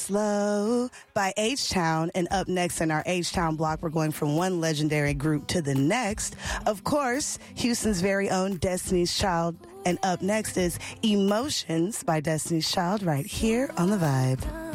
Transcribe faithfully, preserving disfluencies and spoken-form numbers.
Slow by H-Town. And up next in our H-Town block, we're going from one legendary group to the next. Of course, Houston's very own Destiny's Child. And up next is Emotions by Destiny's Child right here on The Vibe.